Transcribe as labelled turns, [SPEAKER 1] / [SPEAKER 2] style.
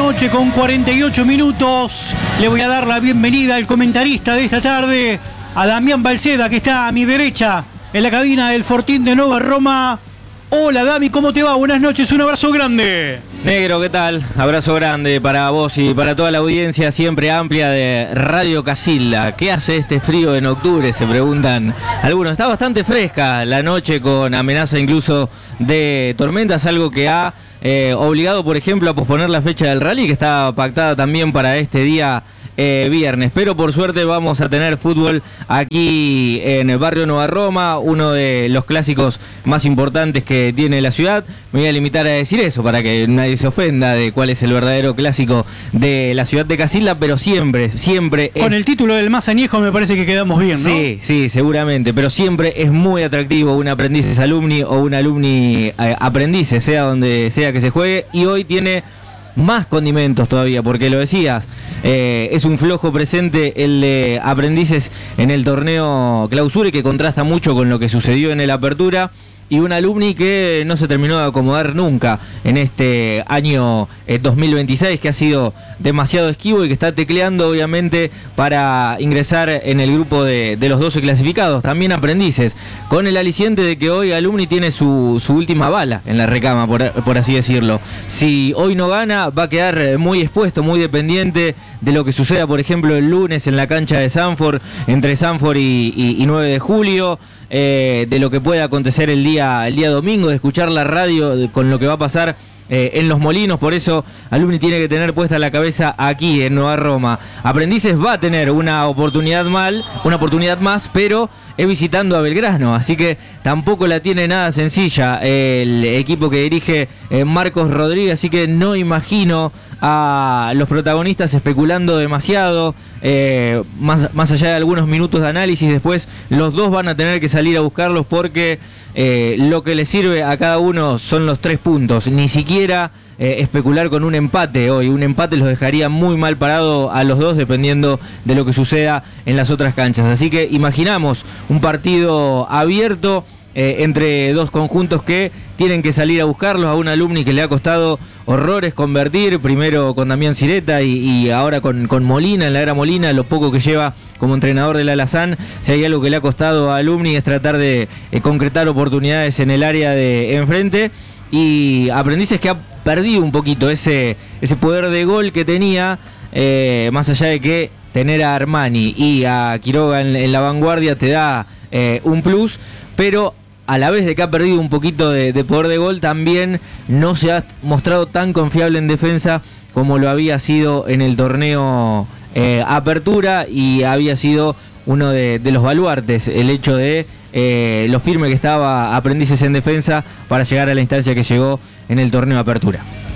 [SPEAKER 1] noche con 48 minutos. Le voy a dar la bienvenida al comentarista de esta tarde, a Damián Balceda, que está a mi derecha en la cabina del Fortín de Nueva Roma. Hola Dami, ¿cómo te va? Buenas noches, un abrazo grande.
[SPEAKER 2] Negro, ¿qué tal? Abrazo grande para vos y para toda la audiencia siempre amplia de Radio Casilda. ¿Qué hace este frío en octubre? Se preguntan algunos. Está bastante fresca la noche con amenaza incluso de tormentas, algo que ha obligado, por ejemplo, a posponer la fecha del rally, que está pactada también para este día viernes, pero por suerte vamos a tener fútbol aquí en el barrio Nueva Roma, uno de los clásicos más importantes que tiene la ciudad. Me voy a limitar a decir eso para que nadie se ofenda de cuál es el verdadero clásico de la ciudad de Casilda, pero siempre
[SPEAKER 1] con el título del más añejo me parece que quedamos bien, ¿no?
[SPEAKER 2] Sí, seguramente, pero siempre es muy atractivo un aprendices alumni o un alumni aprendices, sea donde sea que se juegue, y hoy tiene más condimentos todavía, porque lo decías, es un flojo presente el de aprendices en el torneo clausura, que contrasta mucho con lo que sucedió en el apertura, y un alumni que no se terminó de acomodar nunca en este año 2026, que ha sido demasiado esquivo y que está tecleando obviamente para ingresar en el grupo de los 12 clasificados. También aprendices, con el aliciente de que hoy alumni tiene su última bala en la recama, por así decirlo. Si hoy no gana, va a quedar muy expuesto, muy dependiente de lo que suceda, por ejemplo, el lunes en la cancha de Sanford, entre Sanford y 9 de julio, de lo que pueda acontecer el día domingo, de escuchar la radio con lo que va a pasar en Los Molinos. Por eso alumni tiene que tener puesta la cabeza aquí en Nueva Roma. Aprendices va a tener una oportunidad más, pero es visitando a Belgrano, así que tampoco la tiene nada sencilla el equipo que dirige Marcos Rodríguez, así que no imagino a los protagonistas especulando demasiado, más allá de algunos minutos de análisis. Después los dos van a tener que salir a buscarlos, porque lo que les sirve a cada uno son los 3 puntos, ni siquiera especular con un empate hoy. Un empate los dejaría muy mal parado a los dos, dependiendo de lo que suceda en las otras canchas. Así que imaginamos un partido abierto entre dos conjuntos que tienen que salir a buscarlos, a un alumni que le ha costado horrores convertir, primero con Damián Cireta y ahora con Molina, en la era Molina, lo poco que lleva como entrenador del Alazán. Si hay algo que le ha costado a alumni es tratar de concretar oportunidades en el área de enfrente, y aprendices que ha perdido un poquito ese poder de gol que tenía, más allá de que tener a Armani y a Quiroga en la vanguardia te da un plus, pero a la vez de que ha perdido un poquito de poder de gol, también no se ha mostrado tan confiable en defensa como lo había sido en el torneo apertura, y había sido uno de los baluartes el hecho de lo firme que estaba aprendices en defensa para llegar a la instancia que llegó en el torneo apertura.